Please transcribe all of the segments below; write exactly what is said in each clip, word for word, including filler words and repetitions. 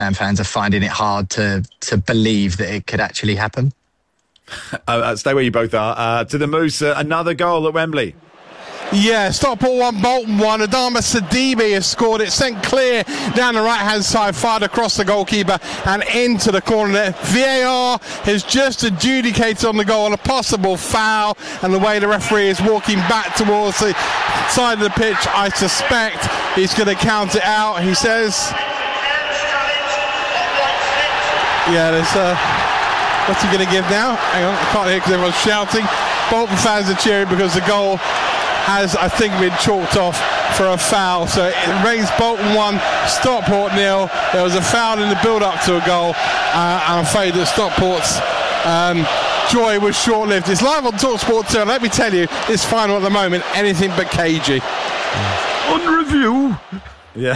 Ham fans are finding it hard to to believe that it could actually happen. Uh, stay where you both are. Uh, to the Moose, uh, another goal at Wembley. Yeah, Stockport one, Bolton one. Adama Sidibe has scored it, sent clear down the right-hand side, fired across the goalkeeper and into the corner. V A R has just adjudicated on the goal on a possible foul, and the way the referee is walking back towards the side of the pitch, I suspect he's going to count it out. He says... Yeah, there's... Uh, what's he going to give now? Hang on, I can't hear because everyone's shouting. Bolton fans are cheering because the goal has, I think, been chalked off for a foul. So it remains Bolton one, Stockport nil. There was a foul in the build-up to a goal. Uh, I'm afraid that Stockport's um, joy was short-lived. It's live on TalkSport two. Let me tell you, this final at the moment, anything but cagey. On review. Yeah.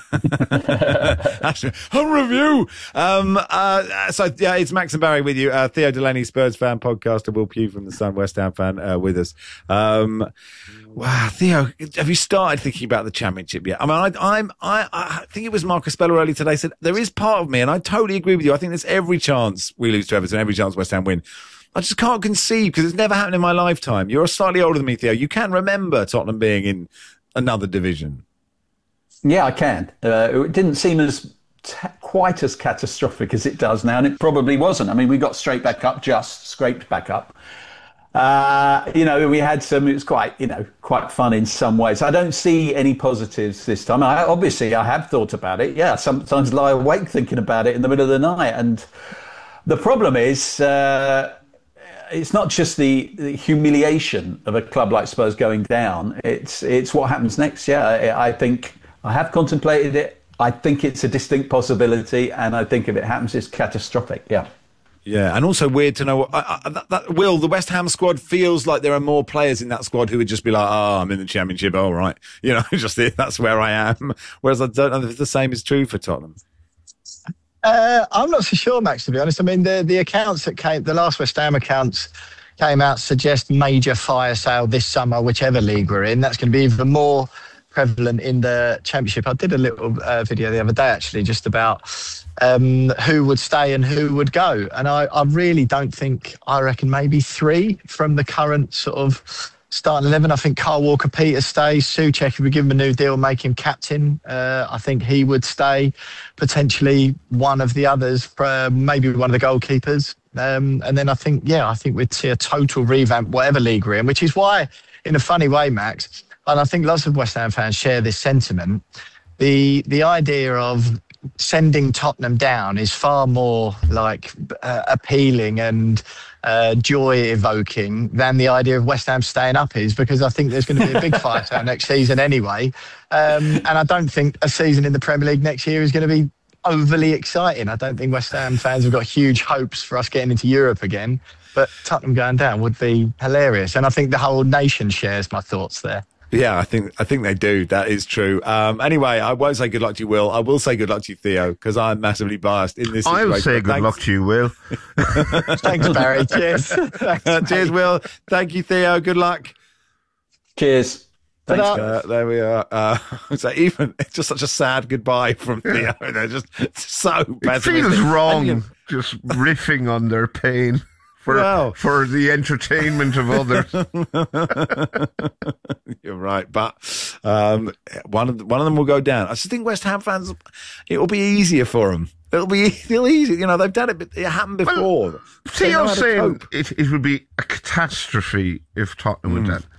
On review. Um, uh, so, yeah, it's Max and Barry with you. Uh, Theo Delaney, Spurs fan, podcaster, Will Pugh from The Sun, West Ham fan, uh, with us. Um, wow, Theo, have you started thinking about the Championship yet? I mean, I, I'm, I, I think it was Marcus Speller earlier today said, there is part of me, and I totally agree with you. I think there's every chance we lose to Everton, every chance West Ham win. I just can't conceive because it's never happened in my lifetime. You're slightly older than me, Theo. You can remember Tottenham being in another division. Yeah, I can. Uh, it didn't seem as t- quite as catastrophic as it does now, and it probably wasn't. I mean, we got straight back up, just scraped back up. Uh, you know, we had some. It was quite, you know, quite fun in some ways. I don't see any positives this time. I, obviously, I have thought about it. Yeah, sometimes lie awake thinking about it in the middle of the night. And the problem is, uh, it's not just the, the humiliation of a club like Spurs going down. It's it's what happens next. Yeah, I, I think. I have contemplated it. I think it's a distinct possibility, and I think if it happens, it's catastrophic. Yeah. Yeah, and also weird to know. I, I, that, that, Will, the West Ham squad feels like there are more players in that squad who would just be like, oh, I'm in the Championship, all right. You know, just that's where I am. Whereas I don't know if the same is true for Tottenham. Uh, I'm not so sure, Max, to be honest. I mean, the, the accounts that came, the last West Ham accounts came out suggest major fire sale this summer, whichever league we're in. That's going to be even more prevalent in the Championship. I did a little uh, video the other day actually just about um, who would stay and who would go, and I, I really don't think, I reckon maybe three from the current sort of starting eleven. I think Kyle Walker-Peters stays. Souček, if we give him a new deal, make him captain, uh, I think he would stay. Potentially one of the others, uh, maybe one of the goalkeepers, um, and then I think yeah I think we'd see a total revamp whatever league we're in, which is why in a funny way, Max, and I think lots of West Ham fans share this sentiment, the the idea of sending Tottenham down is far more like uh, appealing and uh, joy-evoking than the idea of West Ham staying up is, because I think there's going to be a big fight out next season anyway. Um, and I don't think a season in the Premier League next year is going to be overly exciting. I don't think West Ham fans have got huge hopes for us getting into Europe again, but Tottenham going down would be hilarious. And I think the whole nation shares my thoughts there. Yeah, I think I think they do. That is true. Um, anyway, I won't say good luck to you, Will. I will say good luck to you, Theo, because I'm massively biased in this situation. I'll say good Thanks. luck to you, Will. Thanks, Barry. Cheers. Thanks, uh, cheers, Will. Thank you, Theo. Good luck. Cheers. Thanks. Uh, there we are. Uh, so even it's just such a sad goodbye from Theo. They're just so It feels wrong, you, just riffing on their pain. For, well, for the entertainment of others. You're right, but um, one of the, one of them will go down. I just think West Ham fans, it will be easier for them. It'll be it'll easy. You know, they've done it. It happened before. Well, Theo saying it, it would be a catastrophe if Tottenham went mm. down.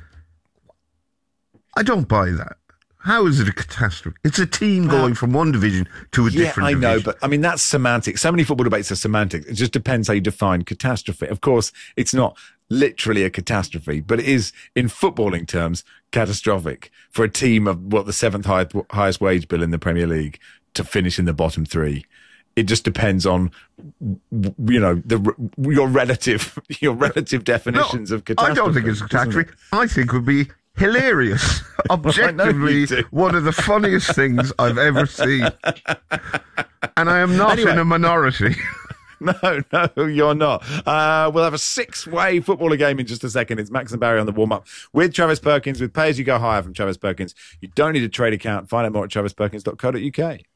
I don't buy that. How is it a catastrophe? It's a team going from one division to a yeah, different I division. know, but I mean, that's semantic. So many football debates are semantic. It just depends how you define catastrophe. Of course, it's not literally a catastrophe, but it is, in footballing terms, catastrophic for a team of what the seventh highest, highest wage bill in the Premier League to finish in the bottom three. It just depends on, you know, the your relative your relative definitions no, of catastrophe. I don't think it's a catastrophe. I think it would be hilarious. Objectively, one of the funniest things I've ever seen. And I am not anyway. in a minority. No, no, you're not. Uh, we'll have a six-way footballer game in just a second. It's Max and Barry on the warm-up with Travis Perkins, with Pay As You Go Higher from Travis Perkins. You don't need a trade account. Find out more at travis perkins dot co dot uk.